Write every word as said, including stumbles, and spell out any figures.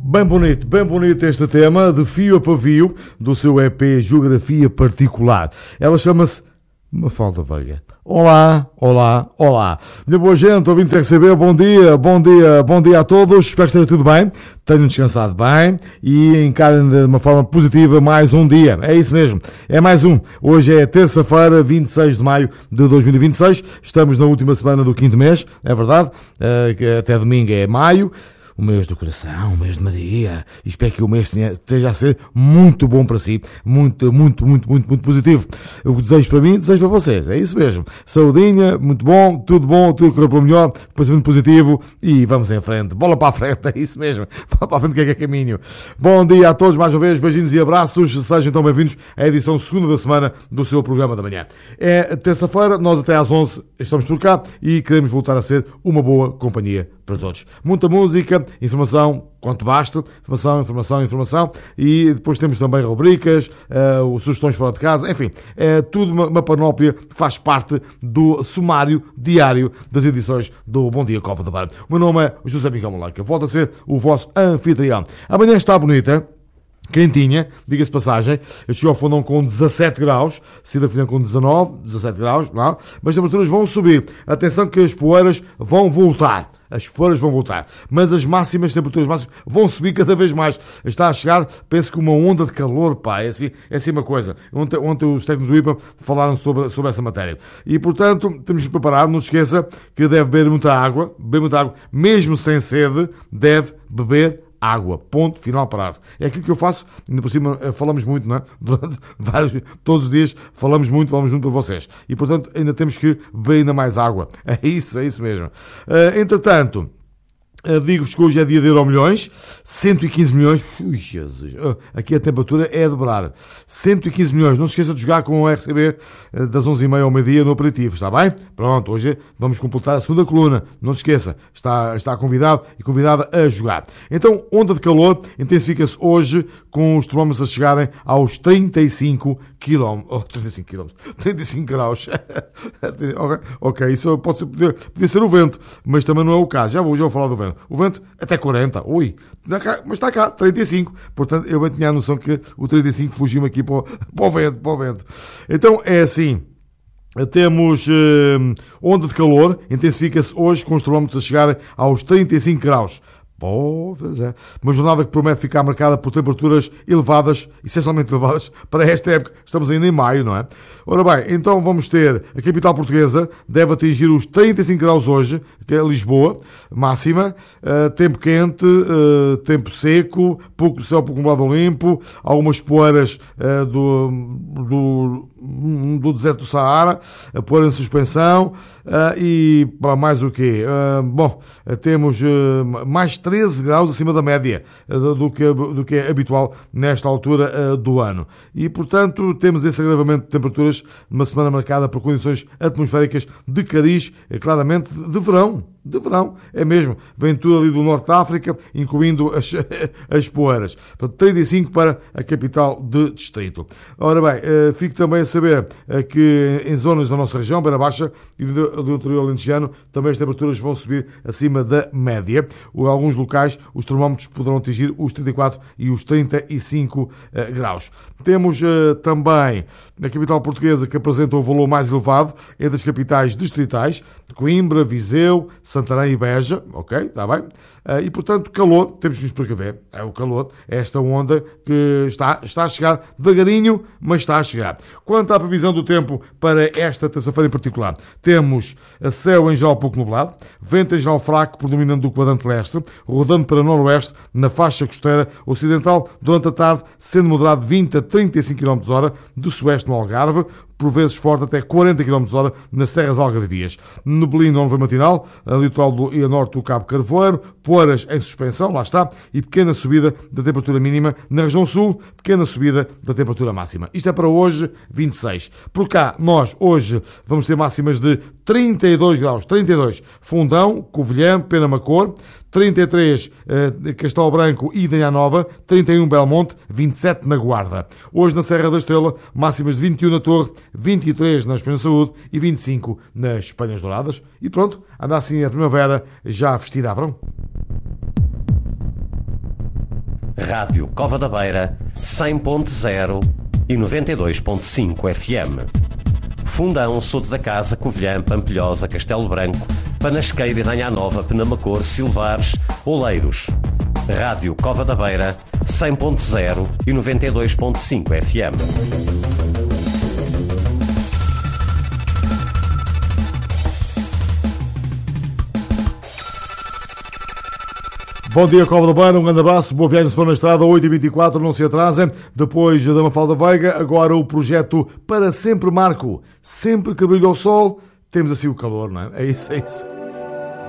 Bem bonito, bem bonito este tema, de fio a pavio, do seu E P Geografia Particular. Ela chama-se Mafalda Veiga. Olá, olá, olá. Minha boa gente, ouvintes R C B, bom dia, bom dia, bom dia a todos. Espero que esteja tudo bem, tenham descansado bem e encarem de uma forma positiva mais um dia. É isso mesmo, é mais um. Hoje é terça-feira, vinte e seis de maio de dois mil e vinte e seis. Estamos na última semana do quinto mês, é verdade, até domingo é maio. O mês do coração, o mês de Maria. E espero que o mês esteja a ser muito bom para si. Muito, muito, muito, muito, muito positivo. O que desejo para mim, desejo para vocês. É isso mesmo. Saudinha, muito bom, tudo bom, tudo correu pelo melhor, pensamento positivo e vamos em frente. Bola para a frente, é isso mesmo. Bola para a frente que é que é caminho. Bom dia a todos mais uma vez, beijinhos e abraços. Sejam então bem-vindos à edição segunda da semana do seu programa da manhã. É terça-feira, nós até às onze estamos por cá e queremos voltar a ser uma boa companhia para todos. Muita música, informação, quanto basta, informação, informação, informação, e depois temos também rubricas, uh, sugestões fora de casa, enfim, é tudo uma, uma panóplia que faz parte do sumário diário das edições do Bom Dia Cova da Barra. O meu nome é José Miguel Malaca, volto a ser o vosso anfitrião. Amanhã está bonita, quentinha, diga-se passagem, eu chego ao fundão com dezassete graus, saída fundão com dezanove, dezassete graus, não, mas as temperaturas vão subir. Atenção que as poeiras vão voltar. As poeiras vão voltar, mas as máximas, as temperaturas máximas vão subir cada vez mais. Está a chegar, penso que uma onda de calor, pá, é assim, é assim uma coisa. Ontem, ontem os técnicos do I P A falaram sobre, sobre essa matéria. E, portanto, temos que preparar, não se esqueça que deve beber muita água, beber muita água, mesmo sem sede, deve beber água, ponto, final, parágrafo. É aquilo que eu faço, ainda por cima falamos muito, não é? Durante vários, todos os dias falamos muito, falamos muito para vocês. E, portanto, ainda temos que beber ainda mais água. É isso, é isso mesmo. Uh, entretanto, Uh, digo-vos que hoje é dia de Euromilhões, cento e quinze milhões, ui Jesus, uh, aqui a temperatura é a dobrar, cento e quinze milhões, não se esqueça de jogar com o R C B uh, das onze e meia ao meio-dia no aperitivo, está bem? Pronto, hoje vamos completar a segunda coluna, não se esqueça, está, está convidado e convidada a jogar. Então, onda de calor intensifica-se hoje com os termómetros a chegarem aos trinta e cinco quilómetros, oh, trinta e cinco quilómetros, trinta e cinco graus, ok, ok, isso pode ser, podia, podia ser o vento, mas também não é o caso, já vou, já vou falar do vento. O vento até quarenta, ui, mas está cá, trinta e cinco. Portanto, eu bem tinha a noção que o trinta e cinco fugiu-me aqui para o, para o vento, para o vento. Então, é assim, temos uh, onda de calor, intensifica-se hoje com os termómetros a chegarem aos trinta e cinco graus. Pois é. Uma jornada que promete ficar marcada por temperaturas elevadas, essencialmente elevadas, para esta época. Estamos ainda em maio, não é? Ora bem, então vamos ter a capital portuguesa, deve atingir os trinta e cinco graus hoje, que é Lisboa, máxima, uh, tempo quente, uh, tempo seco, pouco céu pouco nublado limpo, algumas poeiras uh, do, do, do deserto do Saara, a poeira em suspensão, uh, e para mais o quê? Uh, bom, uh, temos uh, mais treze graus acima da média do que, do que é habitual nesta altura uh, do ano. E, portanto, temos esse agravamento de temperaturas numa semana marcada por condições atmosféricas de cariz, é, claramente de verão. De verão, é mesmo. Vem tudo ali do Norte da África, incluindo as, as poeiras. Portanto, trinta e cinco para a capital de distrito. Ora bem, uh, fico também a saber uh, que em zonas da nossa região, Beira Baixa e do, do interior alentejano, também as temperaturas vão subir acima da média. Em alguns locais, os termómetros poderão atingir os trinta e quatro e os trinta e cinco uh, graus. Temos uh, também a capital portuguesa que apresenta o valor mais elevado entre as capitais distritais, Coimbra, Viseu, Santarém e Beja, ok, está bem? Uh, e, portanto, calor, temos que nos precaver, é o calor, é esta onda que está, está a chegar devagarinho, mas está a chegar. Quanto à previsão do tempo para esta terça-feira em particular, temos céu em geral pouco nublado, vento em geral fraco, predominando do quadrante leste, rodando para noroeste, na faixa costeira ocidental, durante a tarde, sendo moderado vinte a trinta e cinco quilómetros por hora, do sueste no Algarve, por vezes forte até quarenta quilómetros por hora nas serras algarvias. Neblina no matinal, a litoral do, e a norte do Cabo Carvoeiro, poeiras em suspensão, lá está, e pequena subida da temperatura mínima na região sul, pequena subida da temperatura máxima. Isto é para hoje, vinte e seis. Por cá, nós hoje vamos ter máximas de trinta e dois graus, trinta e dois, Fundão, Covilhã, Penamacor, trinta e três eh, Castelo Branco e Danha Nova, trinta e um Belmonte, vinte e sete na Guarda. Hoje na Serra da Estrela, máximas de vinte e um na Torre, vinte e três na Espanha Saúde e vinte e cinco nas Espanhas Douradas. E pronto, anda assim a primavera já vestida a verão. Rádio Cova da Beira, cem ponto zero e noventa e dois ponto cinco F M. Fundão, Soto da Casa, Covilhã, Pampilhosa, Castelo Branco, Panasqueira, Idanha Nova, Penamacor, Silvares, Oleiros. Rádio Cova da Beira, cem ponto zero e noventa e dois ponto cinco F M. Bom dia, Cova da Beira, um grande abraço, boa viagem se for na estrada, oito e vinte e quatro, não se atrasem. Depois da Mafalda Veiga, agora o projeto Para Sempre Marco. Sempre que brilha o sol, temos assim o calor, não é? É isso, é isso.